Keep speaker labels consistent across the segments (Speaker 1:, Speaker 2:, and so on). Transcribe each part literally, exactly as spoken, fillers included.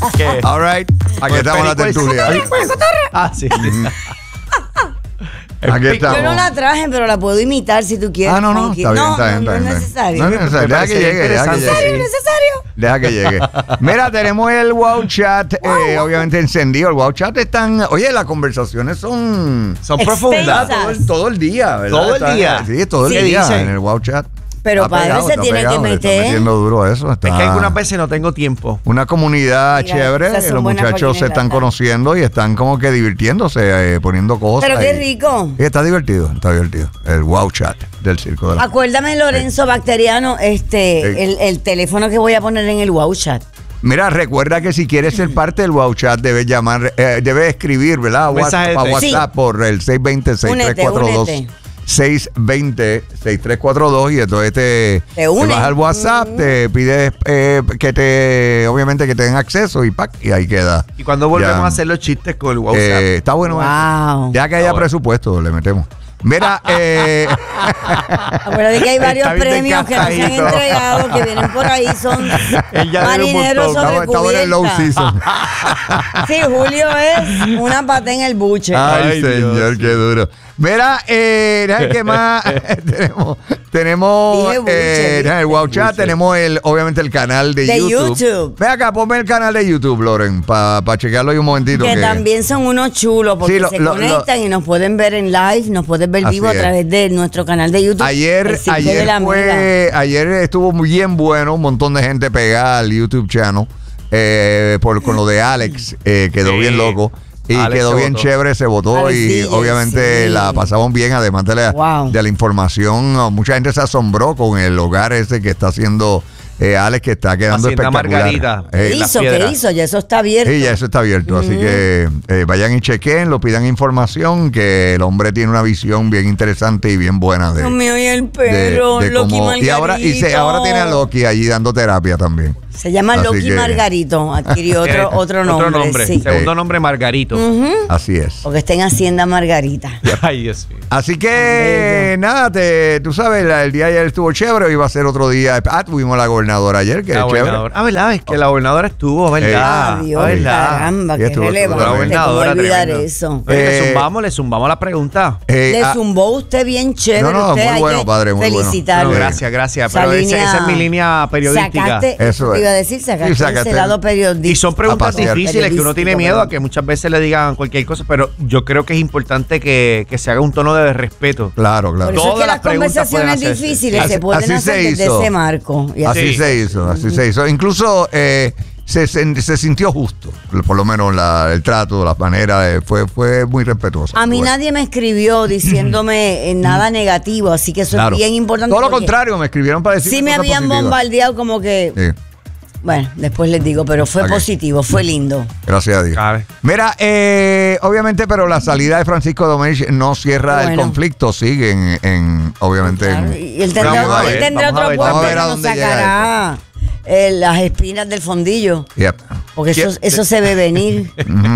Speaker 1: ¿Qué?
Speaker 2: All right. Aquí
Speaker 1: Pues
Speaker 2: estamos en la
Speaker 1: perico es-
Speaker 2: tertulia.
Speaker 1: Ah, sí.
Speaker 2: Aquí estamos.
Speaker 3: Yo no la traje, pero la puedo imitar si tú quieres.
Speaker 2: Ah, no, no,
Speaker 3: Funky.
Speaker 2: está bien,
Speaker 3: no,
Speaker 2: está bien,
Speaker 3: no,
Speaker 2: está
Speaker 3: no
Speaker 2: bien.
Speaker 3: es necesario.
Speaker 2: No es necesario.
Speaker 1: Me
Speaker 2: Deja que
Speaker 1: parece
Speaker 2: llegue, deja que
Speaker 1: interesante.
Speaker 2: llegue.
Speaker 3: ¿Es necesario?
Speaker 2: Deja que llegue. Mira, tenemos el Wow Chat, eh, obviamente encendido. El Wow Chat están. Oye, las conversaciones son.
Speaker 1: Son
Speaker 3: Extensas.
Speaker 1: profundas.
Speaker 2: Todo el, todo el día, ¿verdad?
Speaker 1: Todo el
Speaker 2: Está-
Speaker 1: día.
Speaker 2: Sí, todo el
Speaker 1: Sí.
Speaker 2: día
Speaker 1: dicen?
Speaker 2: en el Wow Chat.
Speaker 3: Pero
Speaker 2: Está
Speaker 3: padre
Speaker 2: pegado,
Speaker 3: se
Speaker 2: está
Speaker 3: tiene
Speaker 2: pegado,
Speaker 3: que
Speaker 2: le está
Speaker 3: meter.
Speaker 2: metiendo duro a eso. Está
Speaker 1: Es que algunas veces no tengo tiempo.
Speaker 2: una comunidad
Speaker 3: Mira,
Speaker 2: chévere.
Speaker 3: esas son
Speaker 2: Los
Speaker 3: buenas
Speaker 2: muchachos se están
Speaker 3: paquinatas.
Speaker 2: conociendo y están como que divirtiéndose, eh, poniendo cosas.
Speaker 3: Pero qué
Speaker 2: y-
Speaker 3: rico.
Speaker 2: y está divertido, está divertido. El Wow Chat del Circo de la
Speaker 3: Acuérdame, Lorenzo Bacteriano, este,
Speaker 2: Sí.
Speaker 3: el, el teléfono que voy a poner en el Wow Chat.
Speaker 2: Mira, recuerda que si quieres ser parte del Wow Chat, debes llamar, eh, debes escribir, ¿verdad?
Speaker 1: Un mensaje de
Speaker 2: WhatsApp, a
Speaker 1: texto.
Speaker 2: WhatsApp por el seis dos cero, seis tres cuatro dos.
Speaker 3: Únete,
Speaker 2: seis dos cero, seis tres cuatro dos y entonces te,
Speaker 3: Te une.
Speaker 2: vas al WhatsApp, te pides eh, que te, obviamente que te den acceso y ¡pac! Y ahí queda.
Speaker 1: Y cuando volvemos
Speaker 2: Ya.
Speaker 1: a hacer los chistes con el WhatsApp.
Speaker 2: Eh, está bueno.
Speaker 3: Wow.
Speaker 2: Ya que haya
Speaker 1: Está bueno.
Speaker 2: presupuesto, le metemos. Mira, eh,
Speaker 3: Acuérdate que hay varios
Speaker 1: Está bien
Speaker 3: premios que no se han
Speaker 1: desgastadito.
Speaker 3: entregado, que vienen por ahí, son
Speaker 1: Él ya debe un
Speaker 3: marineros
Speaker 1: montón.
Speaker 3: sobre
Speaker 2: estamos, estamos en el low
Speaker 3: cubierta.
Speaker 2: season.
Speaker 3: Sí, Julio es una pata en el buche.
Speaker 2: Ay,
Speaker 1: Ay,
Speaker 2: señor,
Speaker 1: Dios.
Speaker 2: qué duro. Mira, eh, déjame ¿qué más? tenemos, tenemos
Speaker 3: Dije buche,
Speaker 2: eh,
Speaker 3: ¿viste?
Speaker 2: déjame el Wow Chat,
Speaker 1: Buche.
Speaker 2: tenemos el, obviamente el canal de,
Speaker 3: De
Speaker 2: YouTube.
Speaker 3: YouTube.
Speaker 2: Ve acá, ponme el canal de YouTube, Loren, para pa chequearlo ahí un momentito.
Speaker 3: Que
Speaker 2: que-
Speaker 3: también son unos chulos porque
Speaker 2: Sí, lo-
Speaker 3: se
Speaker 2: lo-
Speaker 3: conectan y nos pueden ver en live, nos pueden ver
Speaker 2: Así
Speaker 3: vivo a
Speaker 2: es.
Speaker 3: través de nuestro canal de YouTube.
Speaker 2: Ayer,
Speaker 3: El Circo de
Speaker 2: ayer,
Speaker 3: la Amiga.
Speaker 2: fue, ayer estuvo muy bien bueno, un montón de gente pegada al YouTube channel eh, por, con lo de Alex, eh, quedó
Speaker 1: Sí.
Speaker 2: bien loco. Y
Speaker 1: Alex
Speaker 2: quedó
Speaker 1: se
Speaker 2: bien
Speaker 1: votó.
Speaker 2: chévere, se votó
Speaker 3: Alex
Speaker 2: y
Speaker 3: D J,
Speaker 2: obviamente
Speaker 3: sí.
Speaker 2: la pasamos bien, además de la,
Speaker 3: Wow.
Speaker 2: de la información. No, mucha gente se asombró con el hogar ese que está haciendo eh, Alex, que está quedando
Speaker 1: Hacienda
Speaker 2: espectacular.
Speaker 1: Margarita.
Speaker 2: Eh,
Speaker 3: ¿Qué
Speaker 1: Las
Speaker 3: hizo? ¿Qué
Speaker 1: piedras.
Speaker 3: hizo? Ya eso está abierto.
Speaker 2: Sí, ya eso está abierto, así que eh, vayan y chequen, lo pidan información, que el hombre tiene una visión bien interesante y bien buena de,
Speaker 3: Dios mío, y el
Speaker 2: de-
Speaker 3: perro,
Speaker 2: de
Speaker 3: Loki
Speaker 2: cómo- y ahora y se,
Speaker 3: Margarito.
Speaker 2: ahora tiene a Loki allí dando terapia también.
Speaker 3: Se llama
Speaker 2: Así
Speaker 3: Loki
Speaker 2: que-
Speaker 3: Margarito. Adquirió otro, otro nombre.
Speaker 1: Otro nombre.
Speaker 3: Sí.
Speaker 1: Segundo nombre, Margarito.
Speaker 2: Así es.
Speaker 3: Porque está en Hacienda Margarita.
Speaker 1: Ay, Dios mío.
Speaker 2: Así que nada, te, tú sabes, la- el día de ayer estuvo chévere, hoy va a ser otro día. Ah, tuvimos a la gobernadora ayer, que
Speaker 1: La
Speaker 2: es chévere.
Speaker 1: gobernadora. Ah, ¿verdad? Es que la gobernadora estuvo, ¿verdad?
Speaker 3: Adiós,
Speaker 1: Ah, ¿verdad?
Speaker 3: caramba,
Speaker 2: Sí,
Speaker 3: qué
Speaker 2: estuvo- estuvo
Speaker 3: relevante.
Speaker 2: la
Speaker 3: ¿Cómo
Speaker 1: gobernadora,
Speaker 3: olvidar
Speaker 1: tremendo.
Speaker 3: eso?
Speaker 1: Oye,
Speaker 2: Eh,
Speaker 1: le zumbamos, le zumbamos la pregunta.
Speaker 2: Eh,
Speaker 3: Le
Speaker 2: ah,
Speaker 3: zumbó usted bien chévere.
Speaker 2: No, no,
Speaker 3: usted,
Speaker 2: muy
Speaker 3: hay
Speaker 2: bueno,
Speaker 3: que
Speaker 2: padre, muy bueno.
Speaker 3: felicitarlo.
Speaker 1: No,
Speaker 2: Sí.
Speaker 1: gracias, gracias.
Speaker 3: Esa
Speaker 1: Pero esa,
Speaker 3: línea-
Speaker 1: esa es mi línea periodística.
Speaker 3: Sacaste,
Speaker 2: Eso
Speaker 3: eso te
Speaker 2: es.
Speaker 3: iba a decir, sacaste,
Speaker 2: Sí, sacaste.
Speaker 3: ese lado periodístico.
Speaker 1: Y son preguntas
Speaker 2: A pasear.
Speaker 1: difíciles que uno tiene
Speaker 3: Periodístico,
Speaker 1: miedo a
Speaker 3: perdón.
Speaker 1: que muchas veces le digan cualquier cosa, pero yo creo que es importante que, que se haga un tono de respeto.
Speaker 2: Claro,
Speaker 3: Por
Speaker 2: claro.
Speaker 3: eso es
Speaker 1: Todas
Speaker 3: que
Speaker 1: las
Speaker 3: las
Speaker 1: preguntas
Speaker 3: conversaciones
Speaker 1: pueden hacerse.
Speaker 3: difíciles
Speaker 2: Así-
Speaker 3: se pueden
Speaker 2: así
Speaker 3: hacer
Speaker 2: se
Speaker 3: desde
Speaker 2: hizo.
Speaker 3: ese marco. Y
Speaker 2: Así
Speaker 1: Sí.
Speaker 2: se hizo, así se hizo. Incluso eh, se, se, se sintió justo, por lo menos la- el trato, la manera, eh, fue, fue muy respetuoso.
Speaker 3: A mí
Speaker 2: Bueno.
Speaker 3: nadie me escribió diciéndome eh, nada negativo, así que eso
Speaker 2: Claro.
Speaker 3: es bien importante.
Speaker 2: Todo lo
Speaker 3: porque
Speaker 2: contrario, me escribieron para decir
Speaker 3: Sí me habían bombardeado como que,
Speaker 2: Sí,
Speaker 3: bueno, después les digo, pero fue
Speaker 2: Ok.
Speaker 3: positivo, fue lindo.
Speaker 2: gracias a Dios.
Speaker 1: Cabe.
Speaker 2: Mira, eh, obviamente, pero la salida de Francisco Domenech no cierra el
Speaker 3: Bueno.
Speaker 2: conflicto, sigue en, en obviamente,
Speaker 3: Claro,
Speaker 2: en-
Speaker 3: y él tendrá,
Speaker 2: Vamos a
Speaker 3: él
Speaker 2: ver,
Speaker 3: tendrá
Speaker 1: vamos a
Speaker 3: otro
Speaker 1: ver,
Speaker 3: puesto
Speaker 2: vamos a ver
Speaker 3: que
Speaker 2: a
Speaker 3: nos
Speaker 2: dónde llega
Speaker 3: sacará eh, las espinas del fondillo.
Speaker 2: Yep.
Speaker 3: Porque eso,
Speaker 1: ¿Quién?
Speaker 3: eso se ve venir.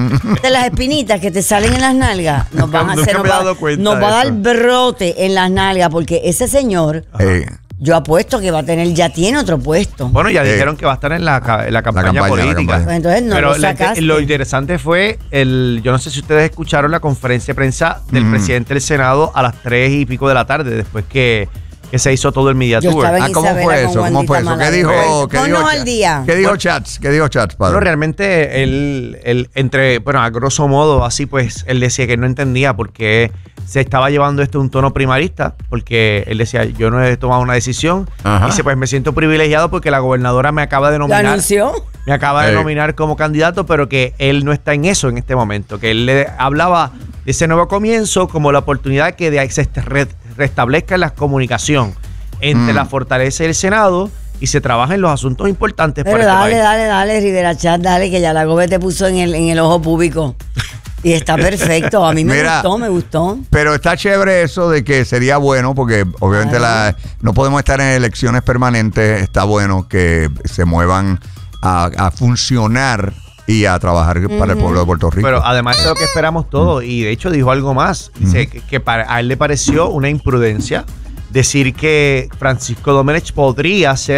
Speaker 3: De las espinitas que te salen en las nalgas, nos van a
Speaker 1: Nunca
Speaker 3: hacer,
Speaker 1: me
Speaker 3: nos
Speaker 1: he
Speaker 3: va,
Speaker 1: dado cuenta
Speaker 3: nos
Speaker 1: de
Speaker 3: va a dar
Speaker 1: eso.
Speaker 3: brote en las nalgas, porque ese señor,
Speaker 2: Eh,
Speaker 3: yo apuesto que va a tener, ya tiene otro puesto.
Speaker 1: Bueno, ya
Speaker 2: Eh,
Speaker 1: dijeron que va a estar en la, ca- en la campaña,
Speaker 2: campaña, la
Speaker 1: política.
Speaker 2: campaña.
Speaker 3: Pues entonces no
Speaker 1: Pero
Speaker 3: lo
Speaker 1: la-
Speaker 3: sacaste.
Speaker 1: lo interesante fue el, yo no sé si ustedes escucharon la conferencia de prensa del
Speaker 2: Ujú.
Speaker 1: presidente del Senado a las tres y pico de la tarde, después que, que se hizo todo el media
Speaker 3: Yo
Speaker 1: tour.
Speaker 3: estaba en
Speaker 2: ah, ¿cómo
Speaker 3: Isabela
Speaker 2: fue
Speaker 3: con
Speaker 2: eso? ¿Cómo
Speaker 3: Wandita
Speaker 2: fue eso? ¿Qué
Speaker 3: Malavé.
Speaker 2: dijo? ¿Qué
Speaker 3: Ponnos
Speaker 2: dijo,
Speaker 3: al día.
Speaker 2: ¿Qué dijo
Speaker 1: Bueno.
Speaker 2: Chats? ¿Qué dijo Chats, padre?
Speaker 1: Bueno, realmente él, él, entre, bueno, a grosso modo, así pues, él decía que no entendía por qué se estaba llevando esto a un tono primarista, porque él decía, yo no he tomado una decisión.
Speaker 2: Ajá.
Speaker 1: Dice, pues me siento privilegiado porque la gobernadora me acaba de
Speaker 3: ¿Lo
Speaker 1: nominar.
Speaker 3: anunció?
Speaker 1: Me acaba de
Speaker 2: Ey.
Speaker 1: nominar como candidato, pero que él no está en eso en este momento, que él le hablaba de ese nuevo comienzo como la oportunidad que de, se re- restablezca la comunicación entre
Speaker 2: Mm.
Speaker 1: la fortaleza y el Senado y se trabaja en los asuntos importantes
Speaker 3: Pero
Speaker 1: para este
Speaker 3: dale,
Speaker 1: país.
Speaker 3: dale, dale, Rivera Chat, dale, que ya la gobe te puso en el, en el ojo público. Y está perfecto. A mí me
Speaker 2: Mira,
Speaker 3: gustó, me gustó.
Speaker 2: Pero está chévere eso de que sería bueno, porque obviamente
Speaker 3: Claro.
Speaker 2: la, no podemos estar en elecciones permanentes. Está bueno que se muevan a, a funcionar y a trabajar para el pueblo de Puerto Rico.
Speaker 1: Pero además es lo que esperamos todos. Y de hecho dijo algo más. Dice que, que para, a él le pareció una imprudencia decir que Francisco Domenech podría ser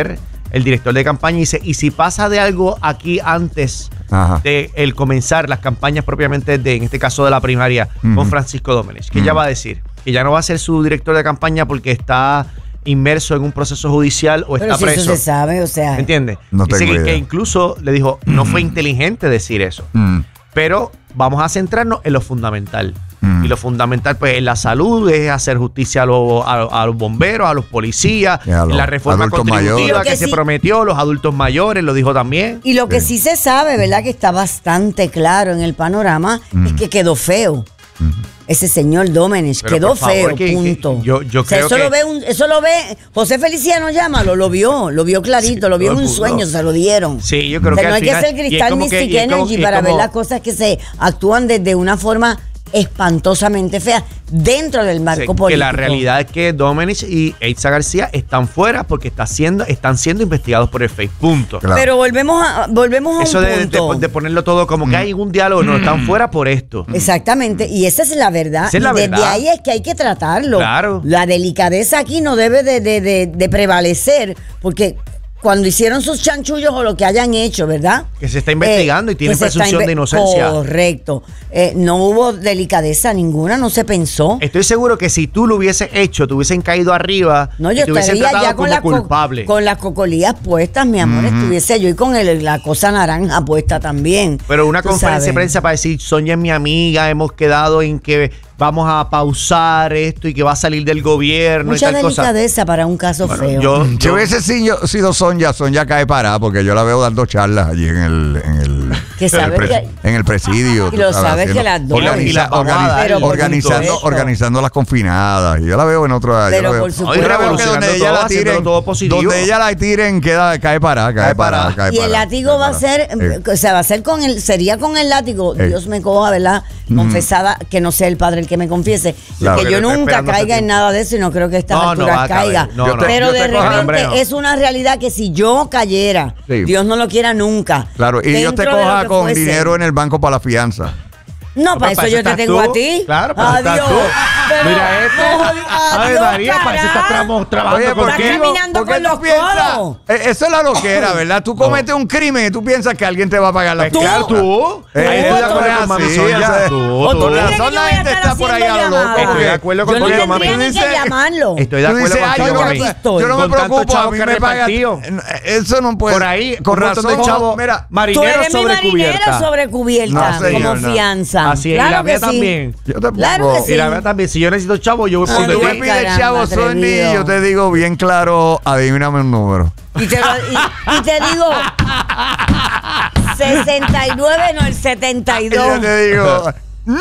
Speaker 1: el director de campaña y dice, y si pasa de algo aquí antes
Speaker 2: Ajá.
Speaker 1: de el comenzar las campañas propiamente de, en este caso de la primaria,
Speaker 2: Uh-huh.
Speaker 1: con Francisco Domenech, ¿qué
Speaker 2: Uh-huh.
Speaker 1: ella va a decir? Que ya no va a ser su director de campaña porque está inmerso en un proceso judicial o
Speaker 3: Pero
Speaker 1: está
Speaker 3: si
Speaker 1: preso.
Speaker 3: eso se sabe, o sea.
Speaker 1: ¿Entiendes?
Speaker 2: No
Speaker 1: Dice
Speaker 2: tengo
Speaker 1: que,
Speaker 2: idea.
Speaker 1: que incluso le dijo, no fue inteligente decir eso.
Speaker 2: Mm.
Speaker 1: Pero vamos a centrarnos en lo fundamental.
Speaker 2: Mm.
Speaker 1: Y lo fundamental, pues, en la salud es hacer justicia a los, a, a los bomberos, a los policías,
Speaker 2: Y a los
Speaker 1: la reforma
Speaker 2: adultos
Speaker 1: contributiva
Speaker 2: mayores.
Speaker 3: Lo
Speaker 1: que,
Speaker 3: que
Speaker 1: se
Speaker 3: sí-
Speaker 1: prometió, los adultos mayores, lo dijo también.
Speaker 3: Y lo que
Speaker 2: Sí.
Speaker 3: sí se sabe, ¿verdad? Que está bastante claro en el panorama, es que quedó feo. Ese señor Domenech
Speaker 1: Pero,
Speaker 3: quedó
Speaker 1: por favor,
Speaker 3: feo,
Speaker 1: que- que
Speaker 3: punto.
Speaker 1: yo- yo
Speaker 3: O sea,
Speaker 1: creo
Speaker 3: eso
Speaker 1: que-
Speaker 3: lo ve un- eso lo ve José Feliciano, llámalo, lo vio, lo vio clarito,
Speaker 1: Sí,
Speaker 3: lo vio en
Speaker 1: todo
Speaker 3: un
Speaker 1: el
Speaker 3: sueño,
Speaker 1: mundo.
Speaker 3: se lo dieron.
Speaker 1: Sí, yo creo
Speaker 3: O sea,
Speaker 1: que
Speaker 3: no
Speaker 1: al
Speaker 3: hay
Speaker 1: final-
Speaker 3: que ser
Speaker 1: y es
Speaker 3: Cristal
Speaker 1: como que-
Speaker 3: Mystic
Speaker 1: y es como-
Speaker 3: Energy
Speaker 1: y es
Speaker 3: para ver
Speaker 1: como-
Speaker 3: las cosas que se actúan desde una forma espantosamente fea dentro del marco
Speaker 1: Sí,
Speaker 3: político.
Speaker 1: que la realidad es que Domenech y Eitza García están fuera porque está siendo, están siendo investigados por el F E I. Punto.
Speaker 2: Claro.
Speaker 3: Pero volvemos a, volvemos a
Speaker 1: Eso
Speaker 3: un
Speaker 1: de, de-
Speaker 3: punto.
Speaker 1: de ponerlo todo como que hay un diálogo, no, están fuera por esto.
Speaker 3: Exactamente, y esa es la verdad.
Speaker 1: Esa es la
Speaker 3: y desde
Speaker 1: verdad.
Speaker 3: ahí es que hay que tratarlo.
Speaker 1: Claro.
Speaker 3: La delicadeza aquí no debe de, de- de- de prevalecer, porque cuando hicieron sus chanchullos o lo que hayan hecho, ¿verdad?
Speaker 1: Que se está investigando y tiene
Speaker 3: que se está
Speaker 1: presunción
Speaker 3: inve-
Speaker 1: de inocencia.
Speaker 3: Correcto. Eh, no hubo delicadeza ninguna, no se pensó.
Speaker 1: Estoy seguro que si tú lo hubieses hecho, te hubiesen caído arriba
Speaker 3: No,
Speaker 1: y
Speaker 3: yo
Speaker 1: te hubiesen
Speaker 3: estaría
Speaker 1: tratado
Speaker 3: ya con
Speaker 1: como
Speaker 3: las, co-
Speaker 1: culpable.
Speaker 3: con las cocolías puestas, mi amor, estuviese yo y con el- la cosa naranja puesta también.
Speaker 1: Pero una
Speaker 3: Tú
Speaker 1: conferencia de
Speaker 3: sabes.
Speaker 1: prensa para decir, Sonia es mi amiga, hemos quedado en que vamos a pausar esto y que va a salir del gobierno
Speaker 3: Mucha
Speaker 1: y tal cosa.
Speaker 3: delicadeza para un caso
Speaker 1: Bueno,
Speaker 3: feo.
Speaker 1: yo,
Speaker 2: Si
Speaker 1: yo-
Speaker 2: hubiese sido, sido Sonia, Sonia cae parada porque yo la veo dando charlas allí en el, en el,
Speaker 3: Que
Speaker 2: en el,
Speaker 3: sabe
Speaker 2: pres-
Speaker 3: que-
Speaker 2: en el presidio.
Speaker 3: Y
Speaker 2: tú
Speaker 3: lo sabes
Speaker 2: haciendo-
Speaker 3: que las dos.
Speaker 2: organiza-
Speaker 1: Y la- y la
Speaker 2: organiza-
Speaker 1: mamada,
Speaker 3: Pero por
Speaker 2: organizando,
Speaker 3: supuesto.
Speaker 2: organizando las confinadas. Y yo la veo en otro. yo
Speaker 3: Pero
Speaker 2: la veo-
Speaker 3: por supuesto.
Speaker 2: yo la veo que
Speaker 1: Revolucionando
Speaker 2: donde ella
Speaker 1: todo,
Speaker 2: la tiren,
Speaker 1: haciéndolo todo positivo.
Speaker 2: donde ella la tiren, queda, cae parada, cae,
Speaker 1: Cae
Speaker 2: parada,
Speaker 1: parada.
Speaker 2: cae
Speaker 3: Y el
Speaker 2: parada,
Speaker 3: látigo
Speaker 2: cae
Speaker 3: va a
Speaker 2: parada.
Speaker 3: ser,
Speaker 2: Eh.
Speaker 3: o sea, va a ser con el, sería con el látigo,
Speaker 2: Eh.
Speaker 3: Dios me coja, ¿verdad? Confesada, que no sea el padre el que me confiese.
Speaker 2: Claro.
Speaker 3: Que yo
Speaker 1: Pero está
Speaker 3: nunca
Speaker 1: esperando
Speaker 3: caiga
Speaker 1: ese
Speaker 3: en
Speaker 1: tiempo.
Speaker 3: nada de eso y no creo que a estas
Speaker 1: No, no
Speaker 3: alturas
Speaker 1: va a caber.
Speaker 3: caiga.
Speaker 1: No,
Speaker 2: Yo te-
Speaker 3: Pero
Speaker 2: yo
Speaker 3: de
Speaker 2: te cojo-
Speaker 3: repente
Speaker 1: hombre, no.
Speaker 3: es una realidad que si yo cayera,
Speaker 2: Sí.
Speaker 3: Dios no lo quiera nunca.
Speaker 2: Claro, y Dios te
Speaker 3: dentro de lo
Speaker 2: coja
Speaker 3: que
Speaker 2: con
Speaker 3: fuese.
Speaker 2: dinero en el banco para la fianza.
Speaker 3: No, para
Speaker 1: pues,
Speaker 3: eso
Speaker 1: para
Speaker 3: yo
Speaker 1: eso
Speaker 3: te
Speaker 1: estás
Speaker 3: tengo
Speaker 1: tú.
Speaker 3: a ti.
Speaker 1: Claro, para eso estás
Speaker 3: Adiós.
Speaker 1: tú.
Speaker 3: Pero-
Speaker 1: Mira esto.
Speaker 3: no,
Speaker 1: Ay,
Speaker 3: adiós,
Speaker 1: María, para eso estás
Speaker 3: carajo.
Speaker 1: tramo- trabajando
Speaker 2: Oye, ¿por
Speaker 3: Estás
Speaker 2: qué?
Speaker 1: contigo.
Speaker 3: caminando
Speaker 2: ¿Por qué
Speaker 3: con
Speaker 2: tú
Speaker 3: los
Speaker 2: piensas?
Speaker 3: codos.
Speaker 2: Eh, Eso es la loquera, ¿verdad? Tú cometes un crimen y tú piensas que alguien te va a pagar la
Speaker 1: Pues claro, tú.
Speaker 2: Eh,
Speaker 1: Ahí estoy de
Speaker 2: tú
Speaker 1: acuerdo
Speaker 2: eres
Speaker 1: con Mami
Speaker 2: así,
Speaker 1: Sonia.
Speaker 2: ese-
Speaker 1: Tú,
Speaker 3: O
Speaker 1: tú.
Speaker 3: tú
Speaker 2: Con
Speaker 3: crees que
Speaker 2: razón
Speaker 3: yo
Speaker 2: la
Speaker 3: voy a
Speaker 2: gente
Speaker 3: estar
Speaker 2: está por ahí a lo
Speaker 3: haciendo
Speaker 2: loco.
Speaker 3: llamadas?
Speaker 1: Estoy de acuerdo
Speaker 3: Yo no
Speaker 1: contigo,
Speaker 3: tendría
Speaker 1: mami.
Speaker 3: ni
Speaker 2: Tú
Speaker 3: que
Speaker 2: dices-
Speaker 3: llamarlo.
Speaker 1: Estoy de
Speaker 2: Tú
Speaker 1: acuerdo
Speaker 2: dices, ay,
Speaker 1: contigo,
Speaker 2: yo,
Speaker 1: mami.
Speaker 2: no,
Speaker 3: estoy.
Speaker 2: yo no me
Speaker 1: Con tanto
Speaker 2: preocupo, a
Speaker 1: chavo
Speaker 2: mí
Speaker 1: que
Speaker 2: me paga.
Speaker 1: repartido.
Speaker 2: Eso no puede.
Speaker 1: Por ahí,
Speaker 2: con
Speaker 1: un montón de
Speaker 2: razón.
Speaker 1: chavos,
Speaker 2: Mira,
Speaker 3: Tú
Speaker 1: marinero
Speaker 3: eres mi
Speaker 1: sobre
Speaker 3: marinero
Speaker 1: cubierta.
Speaker 3: sobre cubierta,
Speaker 2: No, señor,
Speaker 3: como
Speaker 2: no.
Speaker 3: fianza.
Speaker 1: Así es, y
Speaker 3: Claro
Speaker 1: la mía
Speaker 3: que sí.
Speaker 1: también.
Speaker 2: yo te
Speaker 3: Claro
Speaker 2: pongo-
Speaker 3: que sí.
Speaker 1: Y la verdad también, si yo necesito chavo, yo voy
Speaker 3: Ah,
Speaker 1: por
Speaker 2: Si tú
Speaker 1: donde
Speaker 2: me
Speaker 1: ti.
Speaker 2: pides
Speaker 3: Caramba,
Speaker 2: chavo, Sonny,
Speaker 3: atrevido.
Speaker 2: yo te digo bien claro, adivíname un número.
Speaker 3: Y te, lo- y- y te digo, sesenta y nueve, no el setenta y
Speaker 2: Y
Speaker 3: dos.
Speaker 2: yo te digo, ¡no!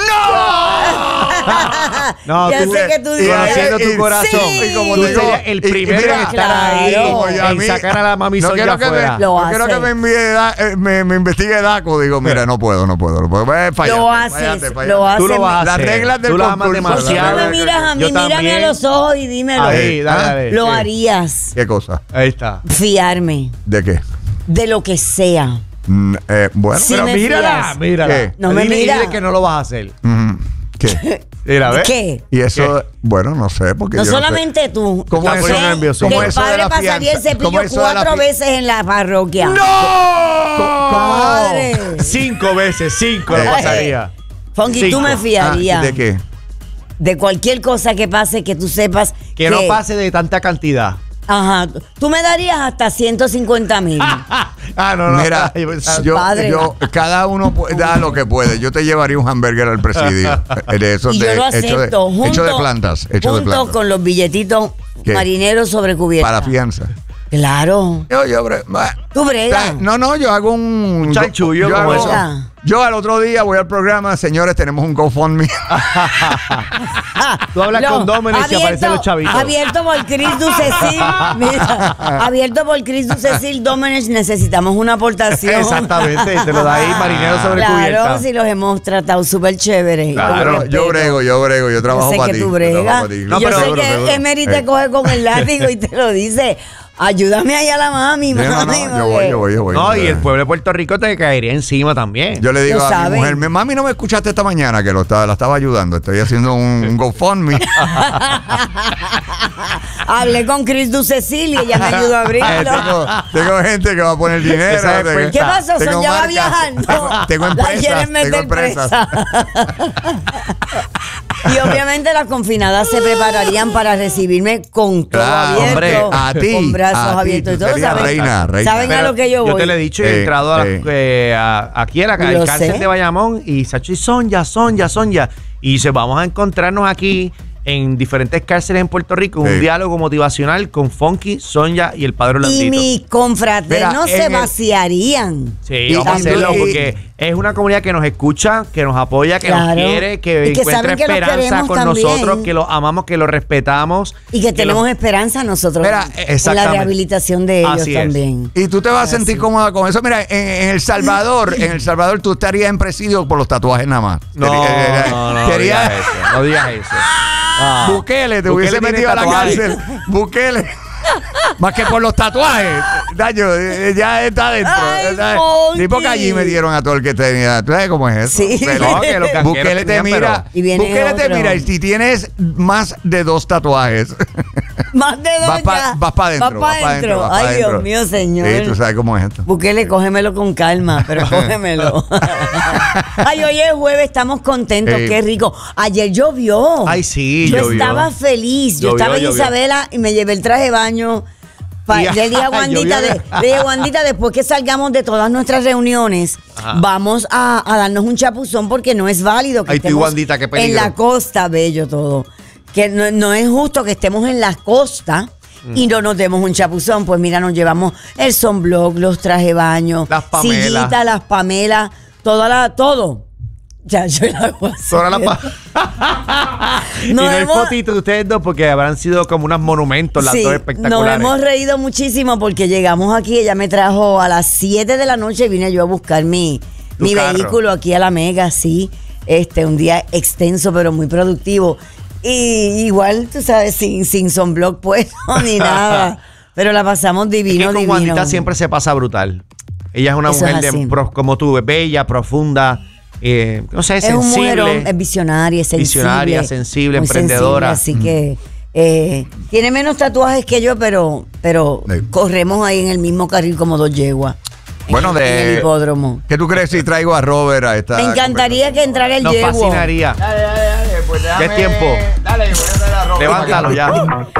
Speaker 1: No,
Speaker 3: Ya
Speaker 1: tú-
Speaker 3: sé que tú
Speaker 2: y
Speaker 3: dices.
Speaker 1: conociendo tu
Speaker 2: y-
Speaker 1: corazón.
Speaker 3: sí.
Speaker 2: Y como
Speaker 1: Tú
Speaker 2: te digo,
Speaker 1: serías el
Speaker 2: y- y
Speaker 1: primero
Speaker 2: mira,
Speaker 1: en estar
Speaker 3: claro.
Speaker 1: ahí,
Speaker 2: Oye, a
Speaker 1: en
Speaker 2: mí-
Speaker 1: sacar a la mami
Speaker 2: no
Speaker 1: Sonia
Speaker 2: quiero que
Speaker 1: afuera.
Speaker 2: me,
Speaker 3: Lo
Speaker 2: no quiero
Speaker 3: hace.
Speaker 2: que me, envíe da- eh, me, me investigue Daco. Digo, mira, no puedo, no puedo. No puedo. Eh, fallate,
Speaker 3: Lo haces,
Speaker 2: fallate, fallate.
Speaker 3: lo haces.
Speaker 1: Tú lo vas a
Speaker 2: Las
Speaker 1: hacer.
Speaker 2: reglas del
Speaker 1: Tú lo amas
Speaker 2: concurso.
Speaker 3: ¿Por qué
Speaker 1: demasiado.
Speaker 3: no me miras a mí?
Speaker 1: Yo
Speaker 3: Mírame
Speaker 1: también.
Speaker 3: a los ojos y dímelo.
Speaker 1: Ahí, dale,
Speaker 2: ¿Ah?
Speaker 1: dale.
Speaker 3: Lo
Speaker 1: ¿Qué?
Speaker 3: harías.
Speaker 2: ¿Qué cosa?
Speaker 1: Ahí está.
Speaker 3: Fiarme
Speaker 2: ¿De qué?
Speaker 3: de lo que sea.
Speaker 2: Mm, eh, bueno,
Speaker 3: Sí
Speaker 1: Pero
Speaker 3: me
Speaker 1: mírala,
Speaker 3: fías.
Speaker 1: mírala.
Speaker 2: ¿Qué?
Speaker 3: No me
Speaker 1: Dile-
Speaker 3: mira.
Speaker 1: Dile que no lo vas a hacer.
Speaker 2: mm, ¿qué?
Speaker 1: Mira, ¿ves?
Speaker 3: ¿Qué?
Speaker 2: Y eso, bueno, no sé, porque
Speaker 3: No
Speaker 2: yo no sé.
Speaker 3: solamente tú.
Speaker 2: ¿Cómo
Speaker 3: Yo
Speaker 2: eso?
Speaker 3: sé
Speaker 1: nervioso.
Speaker 3: que
Speaker 2: ¿Cómo
Speaker 3: el
Speaker 2: eso de
Speaker 3: padre
Speaker 2: la
Speaker 3: pasaría el
Speaker 2: fianza? ¿Cómo
Speaker 3: cepillo
Speaker 2: eso de la
Speaker 3: cuatro
Speaker 2: fi-
Speaker 3: veces en la parroquia.
Speaker 2: ¡No!
Speaker 3: Comadre.
Speaker 1: Cinco veces, cinco lo
Speaker 2: Eh.
Speaker 1: pasaría.
Speaker 3: Funky,
Speaker 1: Cinco.
Speaker 3: tú me
Speaker 2: Ah,
Speaker 3: fiarías
Speaker 2: ¿de qué?
Speaker 3: de cualquier cosa que pase que tú sepas
Speaker 1: Que no pase de tanta cantidad.
Speaker 3: Ajá. Tú me darías hasta ciento cincuenta mil.
Speaker 1: Ah, no, no.
Speaker 2: Mira,
Speaker 1: Ay, pues,
Speaker 2: yo,
Speaker 3: Padre.
Speaker 2: yo- cada uno pu- da lo que puede. Yo te llevaría un hamburger al presidio. De esos
Speaker 3: Y
Speaker 2: de,
Speaker 3: yo lo
Speaker 2: hecho de,
Speaker 3: acepto junto,
Speaker 2: hecho de plantas. Hecho de
Speaker 3: junto
Speaker 2: plantas.
Speaker 3: con los billetitos
Speaker 2: ¿Qué?
Speaker 3: marineros sobre cubierta.
Speaker 2: Para fianza.
Speaker 3: Claro.
Speaker 2: Yo, yo, bre- bah,
Speaker 3: Tú bregas.
Speaker 2: No, no, yo hago un.
Speaker 1: Un chanchullo
Speaker 2: yo
Speaker 1: como
Speaker 2: hago-
Speaker 3: eso.
Speaker 2: Yo al otro día voy al programa, señores, tenemos un GoFundMe.
Speaker 1: Tú hablas con Domenech y aparecen los chavitos.
Speaker 3: Abierto por Chris Ducecil. Mira, abierto por Chris Ducecil, Domenech, necesitamos una aportación.
Speaker 1: Exactamente, te lo da ahí marinero sobre
Speaker 3: Claro,
Speaker 1: cubierta.
Speaker 3: si los hemos tratado súper chévere.
Speaker 1: Claro,
Speaker 3: Con
Speaker 2: yo
Speaker 3: respeto.
Speaker 2: brego, yo brego, yo trabajo
Speaker 3: Yo sé
Speaker 2: para
Speaker 3: que
Speaker 2: ti.
Speaker 3: tú
Speaker 2: yo trabajo
Speaker 3: bregas.
Speaker 2: pa' ti.
Speaker 3: Y
Speaker 1: No,
Speaker 3: yo
Speaker 1: pero
Speaker 3: sé
Speaker 1: seguro,
Speaker 3: que
Speaker 1: seguro.
Speaker 3: Emery te
Speaker 2: Eh.
Speaker 3: coge con el látigo y te lo dice. Ayúdame ahí a la mami,
Speaker 2: Sí, no,
Speaker 3: mami.
Speaker 2: no, yo voy, yo voy, yo voy.
Speaker 1: No, y el pueblo de Puerto Rico te caería encima también.
Speaker 2: Yo le digo
Speaker 3: Lo
Speaker 2: a mi
Speaker 3: saben.
Speaker 2: mujer, "Mi- mami, no me escuchaste esta mañana que lo estaba, la estaba ayudando. Estoy haciendo un, un GoFundMe.
Speaker 3: Hablé con Cris Du Cecilia y ella me ayudó a
Speaker 2: Eh,
Speaker 3: abrirlo.
Speaker 2: tengo, tengo gente que va a poner dinero.
Speaker 1: Esa es
Speaker 2: tengo-
Speaker 1: pues-
Speaker 3: ¿Qué pasó?
Speaker 2: tengo
Speaker 3: Sonia va
Speaker 2: marcas,
Speaker 3: viajando.
Speaker 2: Tengo, tengo
Speaker 3: La
Speaker 2: empresas.
Speaker 3: quieren meter
Speaker 2: Tengo empresas.
Speaker 3: presa. Y obviamente las confinadas se prepararían para recibirme con todo
Speaker 2: Claro,
Speaker 3: abierto,
Speaker 2: hombre, a ti,
Speaker 3: con brazos
Speaker 2: a ti,
Speaker 3: abiertos y
Speaker 2: tú
Speaker 3: todo.
Speaker 2: serías
Speaker 3: ¿Saben,
Speaker 2: reina, reina.
Speaker 3: ¿saben a
Speaker 1: Pero
Speaker 3: lo que yo voy?
Speaker 1: Yo te lo he dicho y
Speaker 2: Sí,
Speaker 1: he entrado a la-
Speaker 2: sí.
Speaker 1: eh, a- aquí a la
Speaker 3: Lo
Speaker 1: al cárcel
Speaker 3: sé.
Speaker 1: de Bayamón y Sacho y Sonja, Sonja, Sonja. Y dice, vamos a encontrarnos aquí en diferentes cárceles en Puerto Rico,
Speaker 2: Sí.
Speaker 1: un diálogo motivacional con Funky, Sonja y el Padre
Speaker 3: Y
Speaker 1: Orlandito.
Speaker 3: mis confraternos
Speaker 2: Mira,
Speaker 3: se
Speaker 2: en el-
Speaker 3: vaciarían.
Speaker 1: Sí,
Speaker 2: Y
Speaker 1: vamos a
Speaker 2: también-
Speaker 1: hacerlo
Speaker 2: y-
Speaker 1: porque es una comunidad que nos escucha, que nos apoya, que nos
Speaker 3: Claro.
Speaker 1: quiere, que
Speaker 3: Y que
Speaker 1: encuentra
Speaker 3: saben que los
Speaker 1: esperanza
Speaker 3: queremos
Speaker 1: con
Speaker 3: también.
Speaker 1: nosotros, que los amamos, que los respetamos.
Speaker 3: Y que tenemos
Speaker 1: los-
Speaker 3: esperanza nosotros
Speaker 2: Mira,
Speaker 3: en la
Speaker 1: exactamente.
Speaker 3: rehabilitación de ellos
Speaker 1: Así es.
Speaker 3: también.
Speaker 2: Y tú te vas a sentir cómoda con eso. Mira, en, en El Salvador, en El Salvador tú estarías en presidio por los tatuajes nada más.
Speaker 1: No,
Speaker 2: Quería-
Speaker 1: no, no, no
Speaker 2: quería-
Speaker 1: digas eso, no digas eso. Ah.
Speaker 2: Bukele te
Speaker 1: Bukele
Speaker 2: hubiese
Speaker 1: tiene
Speaker 2: metido a la
Speaker 1: tatuajes.
Speaker 2: cárcel. Bukele. Más que por los tatuajes. Daño, eh, ya está dentro.
Speaker 3: Ay,
Speaker 2: ¿verdad?
Speaker 3: Monkey.
Speaker 2: Sí, porque allí metieron a todo el que tenía. ¿Tú sabes cómo es eso?
Speaker 3: Sí.
Speaker 2: Pero,
Speaker 1: No, que los cangueros
Speaker 2: Bukele te
Speaker 1: tenían,
Speaker 2: mira.
Speaker 3: pero- Y viene
Speaker 2: Bukele te
Speaker 3: otro.
Speaker 2: mira. Y si tienes más de dos tatuajes.
Speaker 3: Más de dos
Speaker 2: Vas para
Speaker 3: ya.
Speaker 2: pa adentro.
Speaker 3: Vas pa' adentro. Ay, Dios mío, señor.
Speaker 2: Sí, tú sabes cómo es esto.
Speaker 3: Bukele, cógemelo con calma, pero cógemelo. Ay, hoy es jueves, estamos contentos,
Speaker 2: Sí.
Speaker 3: qué rico. Ayer llovió.
Speaker 1: Ay, sí,
Speaker 3: Yo
Speaker 1: llovió.
Speaker 3: estaba feliz. Yo
Speaker 1: Llovió,
Speaker 3: estaba en
Speaker 1: llovió.
Speaker 3: Isabela y me llevé el traje de baño. Pa-
Speaker 1: Y-
Speaker 3: le dije a Wandita,
Speaker 1: llovió.
Speaker 3: de- le dije, Wandita, después que salgamos de todas nuestras reuniones,
Speaker 1: Ajá.
Speaker 3: vamos a, a darnos un chapuzón porque no es válido que
Speaker 1: Ay, tú y
Speaker 3: estemos
Speaker 1: Wandita, qué
Speaker 3: en
Speaker 1: peligro.
Speaker 3: la costa, bello todo. Que no, no es justo que estemos en la costa y no nos demos un chapuzón. Pues mira, nos llevamos el sunblock, los traje de baño,
Speaker 1: Las pamelas.
Speaker 3: sillitas, las pamelas, toda la, todo. Ya, yo la hago así.
Speaker 1: Toda la pa- y no hay
Speaker 3: hemos-
Speaker 1: fotitos de ustedes dos porque habrán sido como unos monumentos las
Speaker 3: Sí,
Speaker 1: dos
Speaker 3: nos
Speaker 1: espectaculares.
Speaker 3: hemos reído muchísimo porque llegamos aquí, ella me trajo a las siete de la noche y vine yo a buscar mi,
Speaker 1: Tu
Speaker 3: mi
Speaker 1: carro.
Speaker 3: vehículo aquí a la Mega, sí. Este, un día extenso pero muy productivo. Y igual, tú sabes, sin, sin sunblock puesto ni nada. Pero la pasamos
Speaker 1: Es que
Speaker 3: divino,
Speaker 1: con
Speaker 3: divino.
Speaker 1: Wandita siempre se pasa brutal. Ella es una
Speaker 3: Eso es
Speaker 1: mujer
Speaker 3: así.
Speaker 1: de, pro- como tú, bella, profunda, eh, no sé,
Speaker 3: Es un
Speaker 1: sensible.
Speaker 3: mujerón, es visionaria, es sensible.
Speaker 1: Visionaria, sensible,
Speaker 3: muy
Speaker 1: emprendedora.
Speaker 3: sensible, así que eh, tiene menos tatuajes que yo, pero, pero
Speaker 2: Sí.
Speaker 3: corremos ahí en el mismo carril como dos yeguas. en
Speaker 2: Bueno,
Speaker 3: el-
Speaker 2: de-
Speaker 3: en el hipódromo.
Speaker 2: ¿Qué tú crees si traigo a Robert a esta
Speaker 3: Me encantaría que entrara el
Speaker 1: Nos
Speaker 3: yegua.
Speaker 1: fascinaría.
Speaker 2: Dale, dale, dale. Pues
Speaker 1: ¿Qué tiempo?
Speaker 2: Dale, voy a dar a Robert.
Speaker 1: Levántalo ya.